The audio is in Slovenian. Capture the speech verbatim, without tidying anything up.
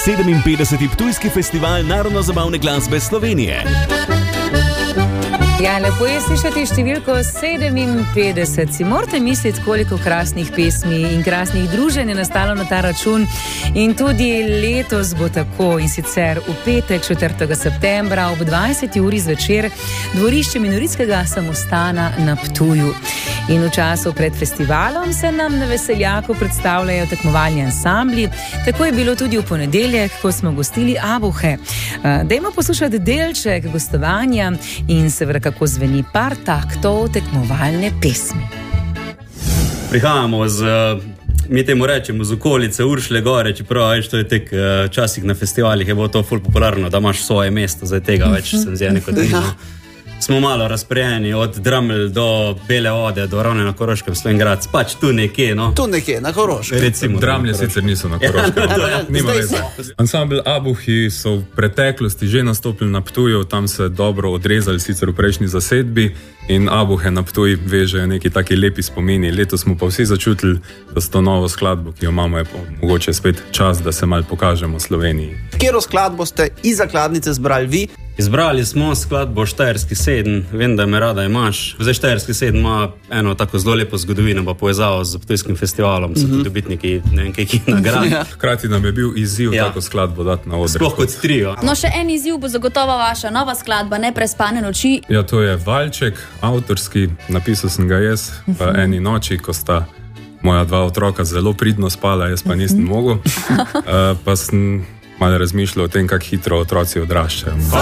sedeminpetdeseti Ptujski festival narodno-zabavne glasbe Slovenije. Ja, lepo je slišati številko sedeminpetdeset. Si morate misliti, koliko krasnih pesmi in krasnih druženj je nastalo na ta račun. In tudi letos bo tako, in sicer v petek četrtega septembra ob dvajseti uri zvečer dvorišče Minoritskega samostana na Ptuju. In v času pred festivalom se nam na Veseljaku predstavljajo tekmovalni ansambli. Tako je bilo tudi v ponedeljek, ko smo gostili Abuhe. Dajmo poslušati delček gostovanja in seveda kako zveni par taktov tekmovalne pesmi. Prihajamo z, mi temu rečemo, z okolice Uršlje gore, čeprav več to je tek časih na festivalih, je bilo to ful popularno, da imaš svoje mesto, zdaj tega več sem zdaj neko divno. Smo malo razprejeni, od Dramelj do Bele Ode, do Ravne na Koroškem, Slovenj Gradec, pač tu nekje, no. Tu nekje, na Koroškem. Dramelje sicer niso na Koroškem. Ja, Nima veze. Ansambl Abuhi so v preteklosti že nastopili na Ptuju, tam se dobro odrezali sicer v prejšnji zasedbi in Abuhe na Ptuj vežejo neki taki lepi spomini. Letos smo pa vsi začutili, da s to novo skladbo, ki jo imamo, je mogoče spet čas, da se malo pokažemo Sloveniji. Kjero skladbo ste iz zakladnice zbrali vi? Izbrali smo skladbo Štajerski sedem, vem, da me rada imaš. Zdaj Štajerski sedem ima eno tako zelo lepo zgodovino, pa povezavo z Ptujskim festivalom, so tudi dobitniki, ne vem, kakih nagrad. Ja. Hkrati nam je bil izziv Ja. tako skladbo dati na oder. Sploh kot trio. No, še en izziv bo zagotovo vaša nova skladba Neprespane noči. Ja, to je valček, avtorski, napisal sem ga jaz v eni noči, ko sta moja dva otroka zelo pridno spala, jaz pa nisem mogel. Uh, pa sem malo razmišljal o tem, kako hitro otroci odraščajo.